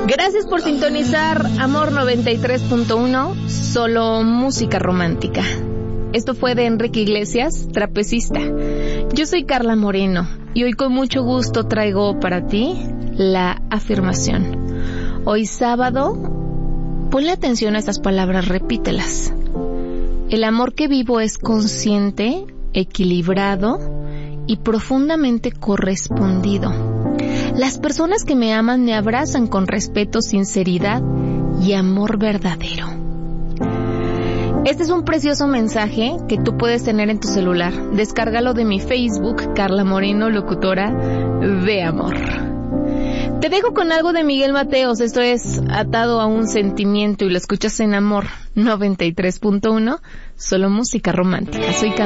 Gracias por sintonizar Amor 93.1, solo música romántica. Esto fue de Enrique Iglesias, Trapecista. Yo soy Carla Moreno y hoy con mucho gusto traigo para ti la afirmación. Hoy sábado, ponle atención a estas palabras, repítelas. El amor que vivo es consciente, equilibrado y profundamente correspondido. Las personas que me aman me abrazan con respeto, sinceridad y amor verdadero. Este es un precioso mensaje que tú puedes tener en tu celular. Descárgalo de mi Facebook, Carla Moreno, locutora de amor. Te dejo con algo de Miguel Mateos. Esto es Atado a un sentimiento y lo escuchas en Amor 93.1, solo música romántica. Soy Carla.